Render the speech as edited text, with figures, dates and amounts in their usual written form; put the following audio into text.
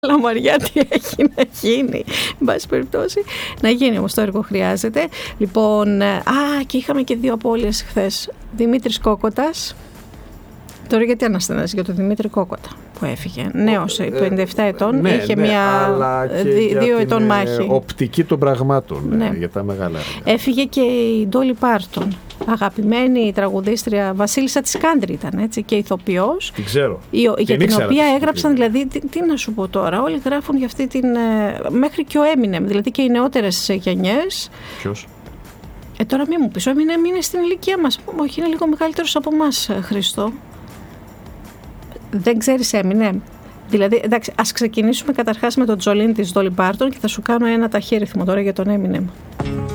Αλλά Μαριά, τι έχει να γίνει. Εν πάση περιπτώσει, να γίνει όμως το έργο χρειάζεται. Λοιπόν, και είχαμε και 2 απώλειες χθες. Δημήτρης Κόκοτας. Τώρα γιατί αναστενάζει για τον Δημήτρη Κόκοτα που έφυγε. Νέος, 57 ετών, είχε μια 2 ετών μάχη. Οπτική των πραγμάτων για τα μεγάλα έργα. Έφυγε και η Ντόλι Πάρτον. Αγαπημένη τραγουδίστρια, βασίλισσα της country ήταν, έτσι, και ηθοποιός. Την ξέρω. Για την οποία έγραψαν, δηλαδή, τι να σου πω τώρα, όλοι γράφουν για αυτή την. Μέχρι και ο Έμινεμ, δηλαδή και οι νεότερες γενιές. Ποιος? Τώρα μην μου πεις, ο Έμινεμ είναι στην ηλικία μας. Όχι, είναι λίγο μεγαλύτερος από εμάς, Χριστό. Δεν ξέρεις Έμινεμ? Δηλαδή, εντάξει, ας ξεκινήσουμε καταρχάς με τον Τζολίν της Ντόλι Πάρτον και θα σου κάνω ένα ταχύρυθμο τώρα για τον Έμινεμ.